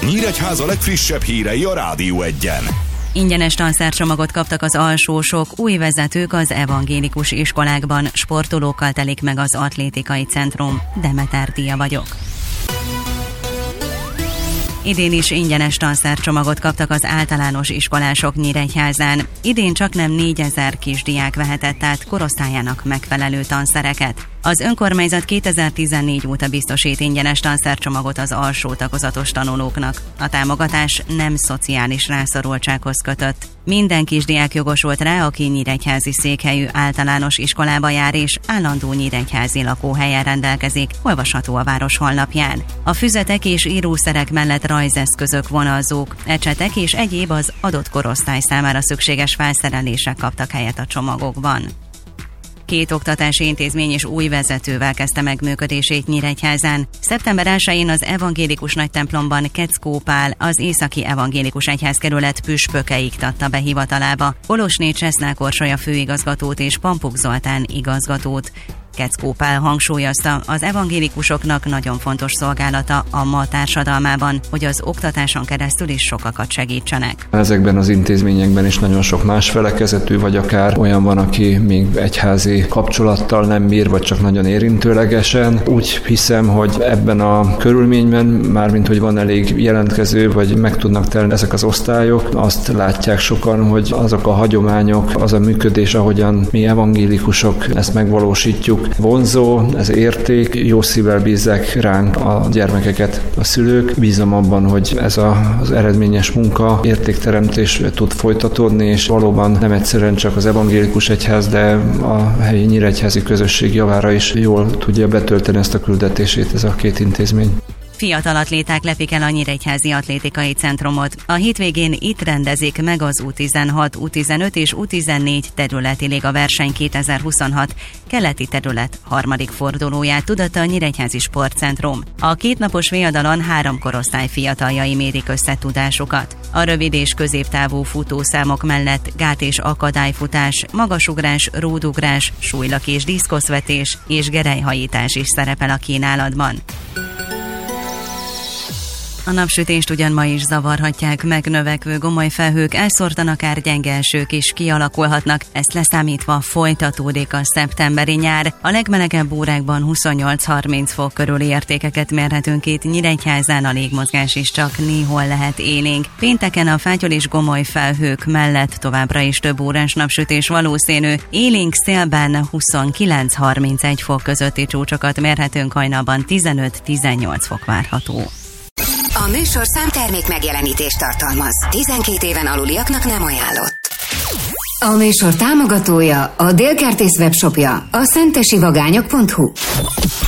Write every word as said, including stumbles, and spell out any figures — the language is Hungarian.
Nyíregyháza legfrissebb hírei a Rádió Egyen. Ingyenes tanszercsomagot kaptak az alsósok, új vezetők az evangélikus iskolákban, sportolókkal telik meg az atlétikai centrum. Demeter Dia vagyok. Idén is ingyenes tanszercsomagot kaptak az általános iskolások Nyíregyházán. Idén csaknem négyezer kisdiák vehetett át korosztályának megfelelő tanszereket. Az önkormányzat kétezer-tizennégy óta biztosít ingyenes tanszercsomagot az alsó tagozatos tanulóknak. A támogatás nem szociális rászorultsághoz kötött. Minden kisdiák jogosult rá, aki nyíregyházi székhelyű általános iskolába jár és állandó nyíregyházi lakóhelyen rendelkezik, olvasható a város honlapján. A füzetek és írószerek mellett rajzeszközök, vonalzók, ecsetek és egyéb az adott korosztály számára szükséges felszerelések kaptak helyet a csomagokban. Két oktatási intézmény is új vezetővel kezdte meg működését Nyíregyházán. szeptember elsején az evangélikus nagytemplomban Keckó Pál, az Északi Evangélikus Egyházkerület püspöke iktatta be hivatalába Kolosné Csesznák Orsolya főigazgatót és Pampuk Zoltán igazgatót. Keckó Pál hangsúlyozta, az evangélikusoknak nagyon fontos szolgálata a ma társadalmában, hogy az oktatáson keresztül is sokakat segítsenek. Ezekben az intézményekben is nagyon sok más felekezetű, vagy akár olyan van, aki még egyházi kapcsolattal nem bír, vagy csak nagyon érintőlegesen. Úgy hiszem, hogy ebben a körülményben, mármint hogy van elég jelentkező, vagy meg tudnak telni ezek az osztályok, azt látják sokan, hogy azok a hagyományok, az a működés, ahogyan mi evangélikusok ezt megvalósítjuk, vonzó, ez érték, jó szívvel bízzák ránk a gyermekeket a szülők. Bízom abban, hogy ez a, az eredményes munka, értékteremtés tud folytatódni, és valóban nem egyszerűen csak az evangélikus egyház, de a helyi nyíregyházi közösség javára is jól tudja betölteni ezt a küldetését ez a két intézmény. Fiatal atléták lepik el a Nyíregyházi Atlétikai Centrumot. A hétvégén itt rendezik meg az U tizenhat, U tizenöt és U tizennégy területi liga verseny kétezer-huszonhat keleti terület harmadik fordulóját, tudatta a Nyíregyházi Sportcentrum. A kétnapos viadalon három korosztály fiataljai mérik össze tudásukat. A rövid és középtávú futószámok mellett gát- és akadályfutás, magasugrás, ródugrás, súlylak és diszkoszvetés és gerelyhajítás is szerepel a kínálatban. A napsütést ugyan ma is zavarhatják, megnövekvő gomoly felhők, elszórtan akár gyenge esők is kialakulhatnak, ezt leszámítva folytatódik a szeptemberi nyár. A legmelegebb órákban huszonnyolc-harminc fok körüli értékeket mérhetünk itt Nyíregyházán, a légmozgás is csak néhol lehet élénk. Pénteken a fátyol és gomoly felhők mellett továbbra is több órás napsütés valószínű, élénk szélben huszonkilenc-harmincegy fok közötti csúcsokat mérhetünk, hajnalban tizenöt-tizennyolc fok várható. A műsor számtermék megjelenítést tartalmaz. tizenkét éven aluliaknak nem ajánlott. A műsor támogatója a Délkertész webshopja, a szentesivagányok pont hu.